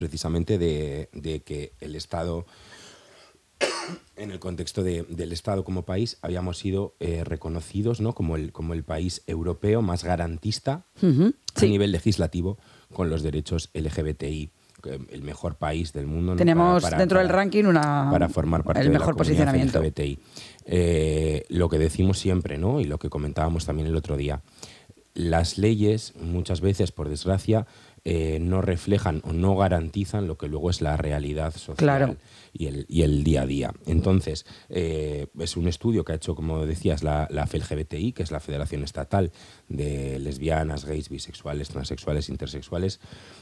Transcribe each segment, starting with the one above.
precisamente de que el Estado, en el contexto del Estado como país, habíamos sido reconocidos, ¿no?, como el país europeo más garantista a Sí. nivel legislativo con los derechos LGBTI, el mejor país del mundo, ¿no?, Tenemos dentro del ranking para formar parte el de la mejor comunidad posicionamiento. LGBTI. Lo que decimos siempre, ¿no?, y lo que comentábamos también el otro día, las leyes muchas veces, por desgracia, no reflejan o no garantizan lo que luego es la realidad social. Claro. y el día a día. Entonces, es un estudio que ha hecho, como decías, la FELGBTI, que es la Federación Estatal de Lesbianas, Gays, Bisexuales, Transexuales, Intersexuales,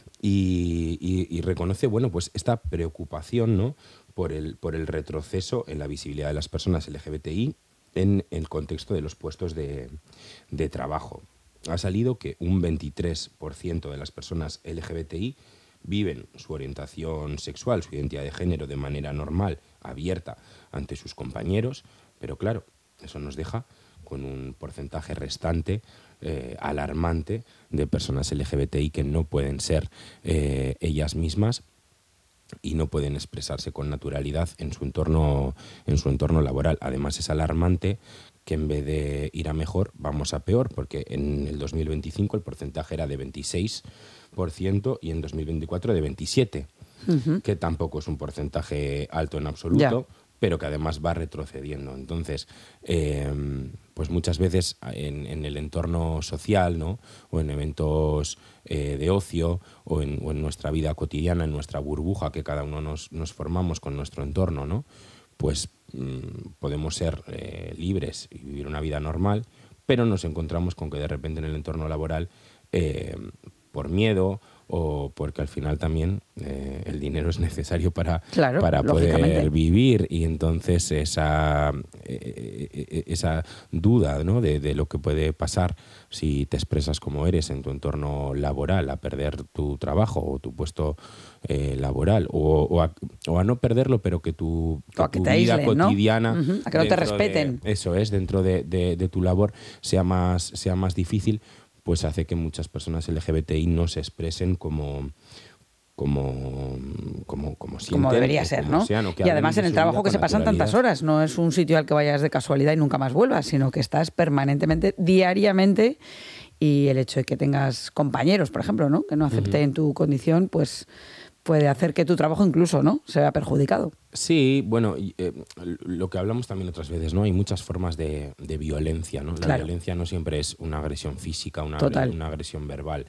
y reconoce, bueno, pues esta preocupación, ¿no?, por el retroceso en la visibilidad de las personas LGBTI en el contexto de los puestos de trabajo. Ha salido que un 23% de las personas LGBTI viven su orientación sexual, su identidad de género de manera normal, abierta ante sus compañeros, pero claro, eso nos deja con un porcentaje restante alarmante de personas LGBTI que no pueden ser ellas mismas y no pueden expresarse con naturalidad en su entorno laboral. Además, es alarmante que en vez de ir a mejor, vamos a peor, porque en el 2025 el porcentaje era de 26% y en 2024 de 27%, que tampoco es un porcentaje alto en absoluto, pero que además va retrocediendo. Entonces, pues muchas veces en el entorno social, ¿no?, o en eventos de ocio o en nuestra vida cotidiana, en nuestra burbuja que cada uno nos formamos con nuestro entorno, ¿no?, pues podemos ser libres y vivir una vida normal, pero nos encontramos con que de repente en el entorno laboral, por miedo o porque al final también el dinero es necesario para poder vivir, y entonces esa duda, ¿no?, de lo que puede pasar si te expresas como eres en tu entorno laboral, a perder tu trabajo o tu puesto laboral, o a no perderlo, pero que tu vida aíslen, cotidiana, ¿no? A que no te respeten. Eso es, dentro de tu labor sea más difícil, pues hace que muchas personas LGBTI no se expresen como sienten, como debería ser, ¿no? Y además en el trabajo que se pasan tantas horas, no es un sitio al que vayas de casualidad y nunca más vuelvas, sino que estás permanentemente, diariamente, y el hecho de que tengas compañeros, por ejemplo, ¿no?, que no acepten tu condición, pues puede hacer que tu trabajo incluso, ¿no?, se vea perjudicado. Sí, bueno, lo que hablamos también otras veces, ¿no? Hay muchas formas de violencia, ¿no? La violencia no siempre es una agresión física, una agresión verbal,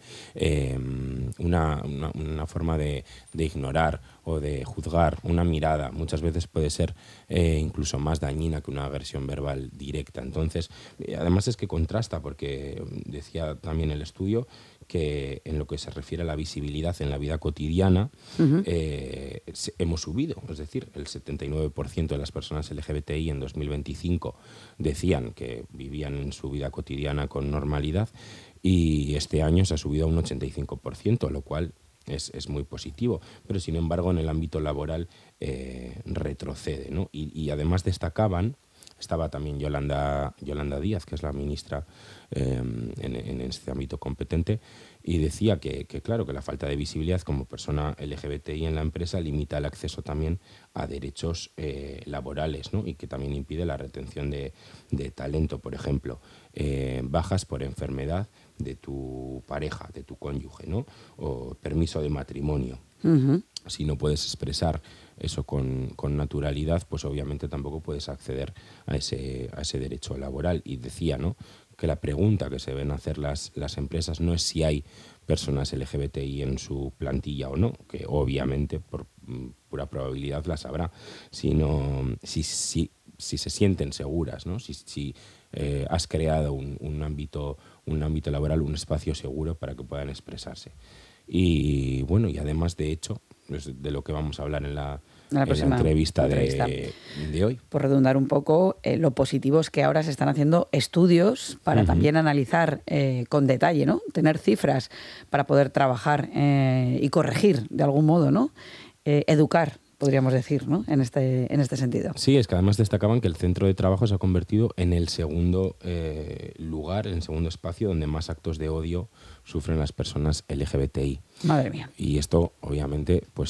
una forma de ignorar o de juzgar, una mirada. Muchas veces puede ser incluso más dañina que una agresión verbal directa. Entonces, además es que contrasta, porque decía también el estudio que en lo que se refiere a la visibilidad en la vida cotidiana, hemos subido, es decir, el 79% de las personas LGBTI en 2025 decían que vivían en su vida cotidiana con normalidad, y este año se ha subido a un 85%, lo cual es muy positivo, pero sin embargo en el ámbito laboral retrocede, ¿no? Y además estaba también Yolanda Díaz, que es la ministra en este ámbito competente, y decía que claro, que la falta de visibilidad como persona LGBTI en la empresa limita el acceso también a derechos laborales, ¿no?, y que también impide la retención de talento. Por ejemplo, bajas por enfermedad de tu pareja, de tu cónyuge, ¿no?, o permiso de matrimonio. Si no puedes expresar eso con naturalidad, pues obviamente tampoco puedes acceder a ese derecho laboral. Y decía, ¿no?, que la pregunta que se deben hacer las empresas no es si hay personas LGBTI en su plantilla o no, que obviamente por pura probabilidad las habrá, sino si se sienten seguras, ¿no?, si has creado un ámbito laboral, un espacio seguro para que puedan expresarse. Y bueno, y además, de hecho, es de lo que vamos a hablar en la entrevista de hoy. Por redundar un poco, lo positivo es que ahora se están haciendo estudios para también analizar con detalle, ¿no?, tener cifras para poder trabajar y corregir de algún modo, ¿no?, educar podríamos decir, ¿no? En este sentido. Sí, es que además destacaban que el centro de trabajo se ha convertido en el segundo lugar, en el segundo espacio donde más actos de odio sufren las personas LGBTI. Madre mía. Y esto, obviamente, pues